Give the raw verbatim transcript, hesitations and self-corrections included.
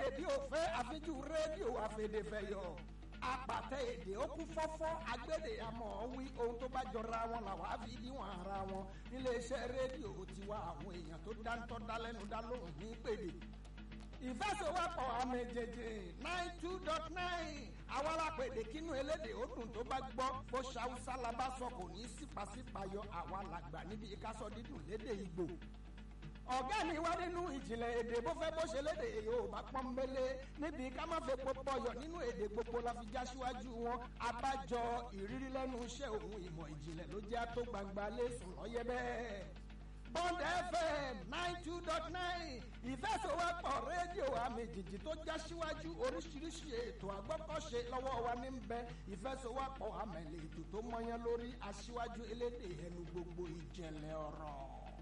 agbédè bí òfé àfijú rédíò àfẹ̀dẹ̀fẹ̀yọ̀ apàtẹ èdè ó kún fọ́fọ́ agbédè àmọ́ wí ohun tó bá jọra wọn làwọn á fi díwọ̀n ara wọn níléeṣẹ́ rédíò tiwa àwọn èèyàn tó dáńtọ́ dálẹ́nu dá lóhùn ní pèdè ìfẹsẹ̀wọ́pọ̀ àmẹ̀jẹ̀jẹ̀ nine two dot nine àwọn alápèdè kínú elédè ó dùn tó bá gbọ́ bó ṣàwùsá la bá sọ kò ní sípàsípàyọ àwa làgbà níbi ìkásọ dídùn lédè Ìgbò ọ̀gá mi wá nínú ìjìnlẹ̀ èdè bó fẹ́ bó ṣe lédè Yorùbá pọ́nbélé níbi ká má fẹ́ pọpọyọ̀ nínú èdè gbogbo la fi já síwájú wọn abájọ ìrírí lẹ́nu iṣẹ́ òun ìmọ̀ ìjìnlẹ̀ ló jẹ́ tó gbangba lẹ́sùn lọ́yẹ́ bẹ́ẹ̀. Bond F M nine two dot nine ìfẹsọ̀wọ́pọ̀ rédíò àmì jìjì tó já síwájú oríṣiríṣi ètò àgbọ́kọ̀ṣe lọ́wọ́ wa ní bẹ ìfẹsọ̀wọ́pọ̀ àmẹ̀lẹ̀ ètò tó mọyán lórí aṣíwájú elédè ẹnu gbogbo ìjẹ̀lẹ̀ ọ̀rọ̀.